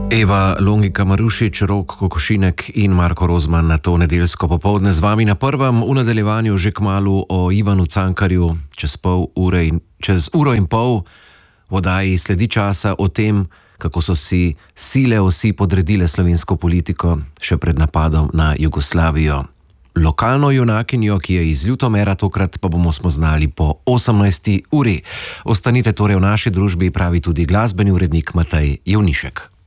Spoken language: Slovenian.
Eva Longika Marušič, Rok Kokošinek in Marko Rozman na to nedeljsko popoldne z vami na Prvem, v nadaljevanju že kmalu o Ivanu Cankarju. Čez uro in pol v oddaji sledi časa o tem, kako so si sile vsi podredile slovensko politiko še pred napadom na Jugoslavijo. Lokalno junakinjo, ki je iz Ljutomera, tokrat pa bomo spoznali po 18. uri. Ostanite torej v naši družbi, pravi tudi glasbeni urednik Matej Jevnišek.